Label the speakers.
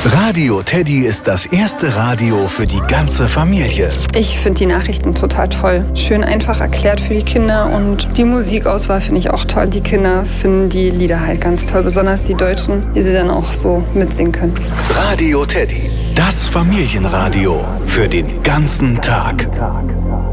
Speaker 1: Radio Teddy ist das erste Radio für die ganze Familie.
Speaker 2: Ich finde die Nachrichten total toll. Schön einfach erklärt für die Kinder und die Musikauswahl finde ich auch toll. Die Kinder finden die Lieder halt ganz toll, besonders die Deutschen, die sie dann auch so mitsingen können.
Speaker 1: Radio Teddy, das Familienradio für den ganzen Tag.